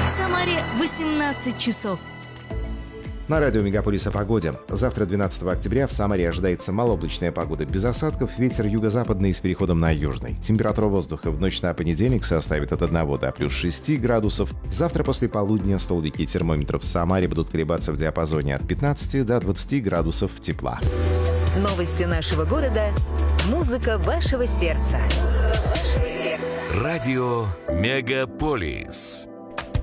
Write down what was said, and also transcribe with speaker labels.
Speaker 1: Самаре 18 часов.
Speaker 2: На радио «Мегаполис» о погоде. Завтра, 12 октября, в Самаре ожидается малооблачная погода без осадков, ветер юго-западный с переходом на южный. Температура воздуха в ночь на понедельник составит от 1 до плюс 6 градусов. Завтра после полудня столбики термометров в Самаре будут колебаться в диапазоне от 15 до 20 градусов тепла.
Speaker 3: Новости нашего города. Музыка вашего сердца.
Speaker 4: Радио «Мегаполис».